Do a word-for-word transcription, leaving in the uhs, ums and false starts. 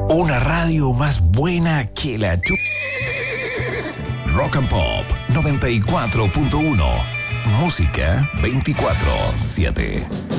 Una radio más buena que la chu... Rock and Pop noventa y cuatro punto uno. Música veinticuatro siete.